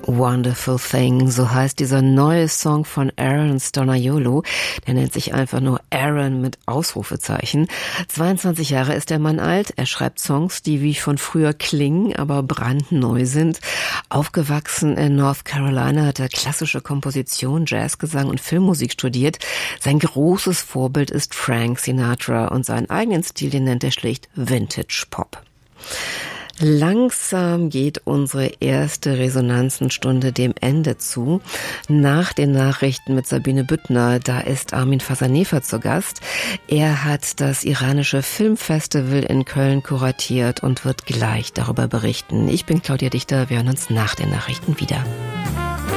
Wonderful Thing, so heißt dieser neue Song von Aaron Stornayolo. Der nennt sich einfach nur Aaron mit Ausrufezeichen. 22 Jahre ist der Mann alt. Er schreibt Songs, die wie von früher klingen, aber brandneu sind. Aufgewachsen in North Carolina hat er klassische Komposition, Jazzgesang und Filmmusik studiert. Sein großes Vorbild ist Frank Sinatra und seinen eigenen Stil, den nennt er schlicht Vintage Pop. Langsam geht unsere erste Resonanzenstunde dem Ende zu. Nach den Nachrichten mit Sabine Büttner, da ist Armin Fasaneva zu Gast. Er hat das iranische Filmfestival in Köln kuratiert und wird gleich darüber berichten. Ich bin Claudia Dichter, wir hören uns nach den Nachrichten wieder.